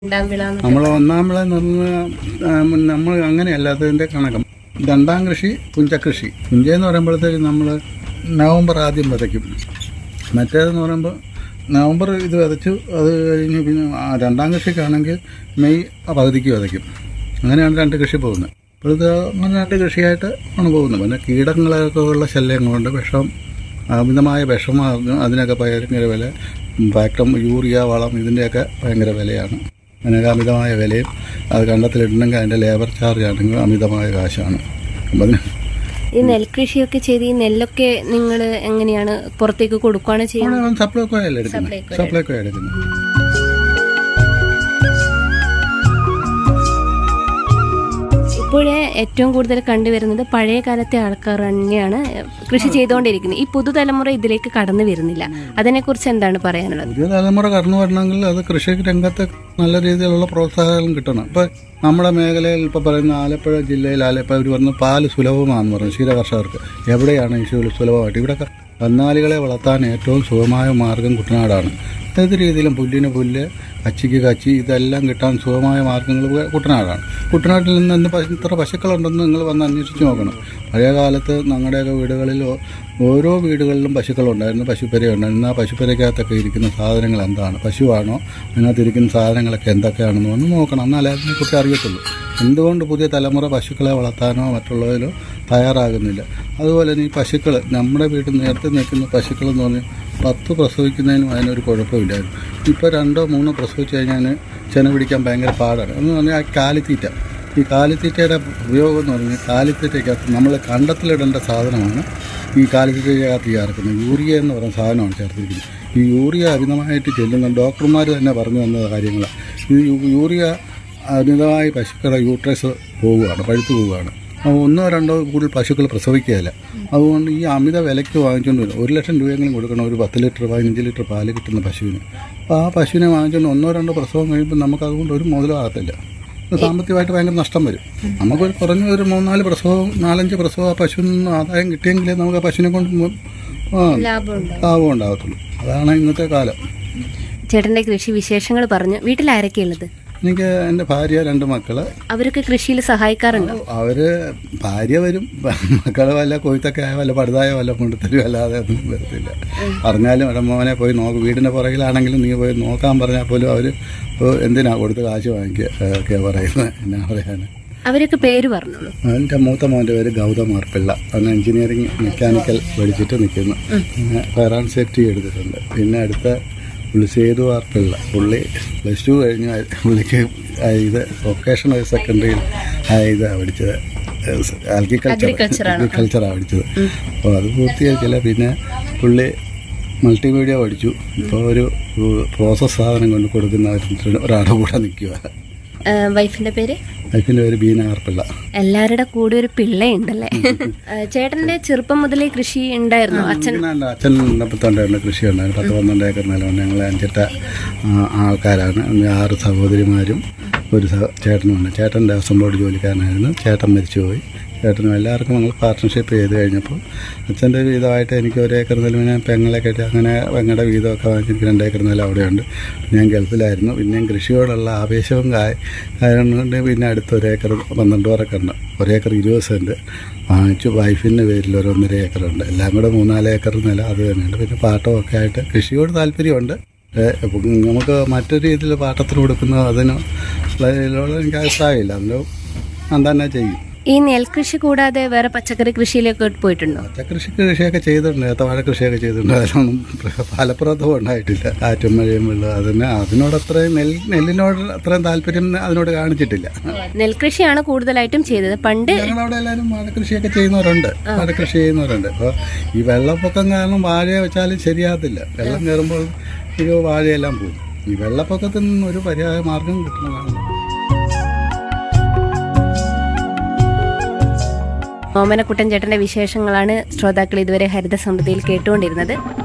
നമ്മൾ ഒന്നാം വിള നമ്മൾ അങ്ങനെയല്ലാത്തതിൻ്റെ കണക്കും. രണ്ടാം കൃഷി പുഞ്ചകൃഷി. പുഞ്ചയെന്ന് പറയുമ്പോഴത്തേക്ക് നമ്മൾ നവംബർ ആദ്യം വിതയ്ക്കും. മറ്റേതെന്ന് പറയുമ്പോൾ നവംബർ ഇത് വിതച്ചു, അത് കഴിഞ്ഞ് പിന്നെ രണ്ടാം കൃഷിക്കാണെങ്കിൽ മെയ് പകുതിക്ക് വിതയ്ക്കും. അങ്ങനെയാണ് രണ്ട് കൃഷി പോകുന്നത്. ഇപ്പോഴത്തെ അങ്ങനെ രണ്ട് കൃഷിയായിട്ട് ആണ് പോകുന്നത്. പിന്നെ കീടങ്ങളൊക്കെ ഉള്ള ശല്യം കൊണ്ട് അമിതമായ വിഷമാകും. അതിനൊക്കെ ഭയങ്കര വില. യൂറിയ വളം ഇതിൻ്റെയൊക്കെ ഭയങ്കര വിലയാണ്. അതിനൊക്കെ അമിതമായ വിലയും അത് കണ്ടത്തിലിടണമെങ്കിൽ അതിൻ്റെ ലേബർ ചാർജ് ആണെങ്കിൽ അമിതമായ കാശാണ്. അപ്പം അതിന് ഈ നെൽകൃഷിയൊക്കെ ചെയ്ത് ഈ നെല്ലൊക്കെ നിങ്ങൾ എങ്ങനെയാണ് പുറത്തേക്ക് കൊടുക്കുകയാണ് ചെയ്യുന്നത്? സപ്ലൈക്കോ എടുക്കുന്നത്. ഇപ്പോഴേ ഏറ്റവും കൂടുതൽ കണ്ടുവരുന്നത് പഴയ കാലത്തെ ആൾക്കാർ തന്നെയാണ് കൃഷി ചെയ്തുകൊണ്ടിരിക്കുന്നത്. ഈ പുതുതലമുറ ഇതിലേക്ക് കടന്നു വരുന്നില്ല. അതിനെക്കുറിച്ച് എന്താണ് പറയാനുള്ളത്? പുതിയ തലമുറ കടന്നു വരണമെങ്കിൽ അത് കൃഷി രംഗത്ത് നല്ല രീതിയിലുള്ള പ്രോത്സാഹനം കിട്ടണം. ഇപ്പം നമ്മുടെ മേഖലയിൽ ഇപ്പോൾ പറയുന്ന ആലപ്പുഴ ജില്ലയിൽ അവർ പറഞ്ഞ പാല് സുലഭമാണെന്ന് പറഞ്ഞു ക്ഷീരകർഷകർക്ക്. എവിടെയാണ് ഈ സുലഭമായിട്ട്? ഇവിടെ കന്നാലികളെ വളർത്താൻ ഏറ്റവും സുഖമായ മാർഗം കുട്ടനാടാണ്. ഏത് രീതിയിലും പുല്ലിന് പുല്ല്, കച്ചിക്ക് കച്ചി, ഇതെല്ലാം കിട്ടാൻ സുഖമായ മാർഗ്ഗങ്ങൾ കുട്ടനാടാണ്. കുട്ടനാട്ടിൽ നിന്ന് ഇത്ര പശുക്കളുണ്ടെന്ന് നിങ്ങൾ വന്ന് അന്വേഷിച്ച് നോക്കണം. പഴയ കാലത്ത് ഞങ്ങളുടെയൊക്കെ വീടുകളിൽ ഓരോ വീടുകളിലും പശുക്കളുണ്ടായിരുന്നു, പശുപ്പെരയുണ്ടായിരുന്നു. ആ പശുപ്പെരയ്ക്കകത്തൊക്കെ ഇരിക്കുന്ന സാധനങ്ങൾ എന്താണ്, പശുവാണോ, അതിനകത്തിരിക്കുന്ന സാധനങ്ങളൊക്കെ എന്തൊക്കെയാണെന്ന് വന്ന് നോക്കണം. എന്നാലേ അതിനെക്കുറിച്ച് അറിയത്തുള്ളൂ. എന്തുകൊണ്ട് പുതിയ തലമുറ പശുക്കളെ വളർത്താനോ മറ്റുള്ളതിലോ തയ്യാറാകുന്നില്ല? അതുപോലെ തന്നെ ഈ പശുക്കൾ, നമ്മുടെ വീട്ടിൽ നേരത്തെ നിൽക്കുന്ന പശുക്കളെന്ന് പറഞ്ഞാൽ 10 പ്രസവിക്കുന്നതിനും അതിനൊരു കുഴപ്പമില്ലായിരുന്നു. ഇപ്പോൾ 2-3 പ്രസവിച്ച് കഴിഞ്ഞാൽ ചെന പിടിക്കാൻ ഭയങ്കര പാടാണ്. എന്ന് പറഞ്ഞാൽ ആ കാലിത്തീറ്റ, ഈ കാലിത്തീറ്റയുടെ ഉപയോഗം എന്ന് പറഞ്ഞാൽ കാലിത്തീറ്റയ്ക്കകത്ത് നമ്മൾ കണ്ടത്തിലിടേണ്ട സാധനമാണ് ഈ കാലിത്തീറ്റയ്ക്കകത്ത് ചേർക്കുന്നത്. യൂറിയ എന്ന് പറയുന്ന സാധനമാണ് ചേർത്തിരിക്കുന്നത്. ഈ യൂറിയ അമിതമായിട്ട് ചെല്ലുന്ന ഡോക്ടർമാർ തന്നെ പറഞ്ഞു തന്ന കാര്യങ്ങളാണ്. ഈ യൂറിയ അമിതമായി പശുക്കളുടെ യൂട്രസ് പോവുകയാണ്, പഴുത്തു പോവുകയാണ്. 1-2 കൂടുതൽ പശുക്കൾ പ്രസവിക്കുകയില്ല. അതുകൊണ്ട് ഈ അമിത വിലയ്ക്ക് വാങ്ങിച്ചുകൊണ്ട് വരും. 1 ലക്ഷം രൂപയെങ്കിലും കൊടുക്കണം ഒരു 10 ലിറ്റർ 15 ലിറ്റർ പാല് കിട്ടുന്ന പശുവിന്. അപ്പോൾ ആ പശുവിനെ വാങ്ങിച്ചുകൊണ്ട് 1-2 പ്രസവം കഴിയുമ്പോൾ നമുക്ക് അതുകൊണ്ട് ഒരു മുതലാകത്തില്ല. സാമ്പത്തികമായിട്ട് ഭയങ്കര നഷ്ടം വരും. നമുക്കൊരു കുറഞ്ഞ ഒരു 3-4 പ്രസവം 4-5 പ്രസവം ആ പശുവിൽ നിന്ന് ആദായം കിട്ടിയെങ്കിലേ നമുക്ക് ആ പശുവിനെ കൊണ്ട് ലാഭം ഉണ്ടാകത്തുള്ളൂ. അതാണ് ഇന്നത്തെ കാലം. ചേട്ടൻ്റെ കൃഷി വിശേഷങ്ങൾ പറഞ്ഞു. വീട്ടിൽ ആരൊക്കെയുള്ളത്? എനിക്ക് എൻ്റെ ഭാര്യ, 2 മക്കള്. അവരൊക്കെ കൃഷിയിൽ സഹായിക്കാറുണ്ടോ? അവര് ഭാര്യ വരും, മക്കള് വല്ല കൊയ്ത്തൊക്കെ ആയ വല്ല പടുതായ വല്ല കൊണ്ടുത്തരും, അല്ലാതെ ഒന്നും വരത്തില്ല. പറഞ്ഞാലും ഇവിടെ മോനെ പോയി നോക്കും, വീടിൻ്റെ പുറകിലാണെങ്കിലും നീ പോയി നോക്കാൻ പറഞ്ഞാൽ പോലും അവർ എന്തിനാ കൊടുത്ത് കാശ് വാങ്ങിക്കുക പറയുന്നത്. എന്നാ പറയാൻ? അവരൊക്കെ പേര് പറഞ്ഞോളൂ. എൻ്റെ മൂത്ത മോൻ്റെ പേര് ഗൗതം മാർപ്പിള്ള. അവൻ എഞ്ചിനീയറിംഗ് മെക്കാനിക്കൽ പഠിച്ചിട്ട് നിൽക്കുന്നു. ഫയർ ആൻഡ് സേഫ്റ്റി എടുത്തിട്ടുണ്ട്. പിന്നെ അടുത്ത പുള്ളി സേതു വാർപ്പിള്ള. പുള്ളി +2 കഴിഞ്ഞ് പുള്ളിക്ക് ഇത് വൊക്കേഷണൽ സെക്കൻഡറിയിൽ ഇതാണ് പഠിച്ചത്, അഗ്രികൾച്ചറാണ് പഠിച്ചത്. അപ്പോൾ അത് പൂർത്തിയാക്കില്ല. പിന്നെ പുള്ളി മൾട്ടിമീഡിയ പഠിച്ചു. ഇപ്പോൾ ഒരു പ്രോസസ് സാധനം കൊണ്ട് കൊടുക്കുന്ന ഒരാളുടെ കൂടെ നിൽക്കുക. വൈഫിന്റെ പേര് ബീന ആർപ്പിള്ള. എല്ലാവരുടെ കൂടെ ഒരു പിള്ളയുണ്ടല്ലേ? ചേട്ടന്റെ ചെറുപ്പം മുതലേ കൃഷി ഉണ്ടായിരുന്നു? അച്ഛൻ തൊണ്ടായിരുന്നു, കൃഷി ഉണ്ടായിരുന്നു. 10-12 ഏക്കർ നിലമുണ്ട്. ഞങ്ങൾ 5-8 ആൾക്കാരാണ്. 6 സഹോദരിമാരും ഒരു ചേട്ടനുമുണ്ട്. ചേട്ടൻ ദേവസ്വം ബോർഡ് ജോലിക്കാരനായിരുന്നു. ചേട്ടൻ മരിച്ചുപോയി. ചേട്ടനും എല്ലാവർക്കും ഞങ്ങൾ പാർട്ട്ണർഷിപ്പ് ചെയ്ത് കഴിഞ്ഞപ്പോൾ അച്ഛൻ്റെ വീതമായിട്ട് എനിക്ക് 1 ഏക്കർ നിലവിനെ പെങ്ങളെ കെട്ടി അങ്ങനെ പെങ്ങളുടെ വീതമൊക്കെ വാങ്ങിച്ച് എനിക്ക് 2 ഏക്കർ നിലം അവിടെയുണ്ട്. ഞാൻ ഗൾഫിലായിരുന്നു. പിന്നെയും കൃഷിയോടുള്ള ആവേശവും കാരണം പിന്നെ അടുത്ത 1 ഏക്കർ 12 ഏക്കറുണ്ട്. 1 ഏക്കർ 20 സെൻറ്റ് വാങ്ങിച്ചു. വൈഫിൻ്റെ പേരിൽ 1.5 ഏക്കറുണ്ട്. എല്ലാം കൂടെ 3-4 ഏക്കർ നിലം അത് തന്നെയുണ്ട്. പിന്നെ പാട്ടമൊക്കെ ആയിട്ട് കൃഷിയോട് താല്പര്യമുണ്ട്. നമുക്ക് മറ്റൊരു രീതിയിൽ പാട്ടത്തിന് കൊടുക്കുന്നത് അതിന് എനിക്ക് അഭിപ്രായമില്ല. അതിന് ഞാൻ തന്നെ ചെയ്യും. ഈ നെൽകൃഷി കൂടാതെ വേറെ പച്ചക്കറി കൃഷിയിലൊക്കെ പോയിട്ടുണ്ടോ? കൃഷിയൊക്കെ ചെയ്തിട്ടുണ്ട്. ഏത്തവാഴ കൃഷിയൊക്കെ ചെയ്തിട്ടുണ്ട്. അതിനൊന്നും ഫലപ്രദവും ഉണ്ടായിട്ടില്ല. കാറ്റും മഴയും വെള്ളം അതിനോട് അത്രയും നെല്ലിനോട് അത്രയും താല്പര്യം അതിനോട് കാണിച്ചിട്ടില്ല. നെൽകൃഷിയാണ് കൂടുതലായിട്ടും ചെയ്തത്. പണ്ട് ഞങ്ങളവിടെ എല്ലാവരും വാഴക്കൃഷിയൊക്കെ ചെയ്യുന്നവരുണ്ട്. വാഴക്കൃഷി ചെയ്യുന്നവരുണ്ട്. ഇപ്പോൾ ഈ വെള്ളപ്പൊക്കം കാരണം വാഴ വെച്ചാലും ശരിയാകത്തില്ല. വെള്ളം കയറുമ്പോൾ ഈ വാഴയെല്ലാം പോകും. ഈ വെള്ളപ്പൊക്കത്തിൽ നിന്നും ഒരു പര്യായ മാർഗം കിട്ടുന്നതാണ്. ഓമനക്കുട്ടൻ ചേട്ടന്റെ വിശേഷങ്ങളാണ് ശ്രോതാക്കൾ ഇതുവരെ ഹരിത സമൃദ്ധിയിൽ കേട്ടുകൊണ്ടിരുന്നത്.